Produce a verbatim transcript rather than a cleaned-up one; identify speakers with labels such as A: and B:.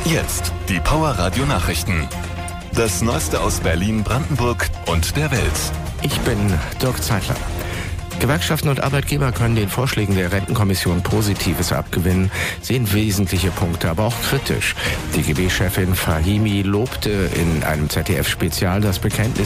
A: Jetzt die Power Radio Nachrichten. Das Neueste aus Berlin, Brandenburg und der Welt.
B: Ich bin Dirk Zeitler. Gewerkschaften und Arbeitgeber können den Vorschlägen der Rentenkommission Positives abgewinnen, sehen wesentliche Punkte aber auch kritisch. Die G B-Chefin Fahimi lobte in einem Z D F-Spezial das Bekenntnis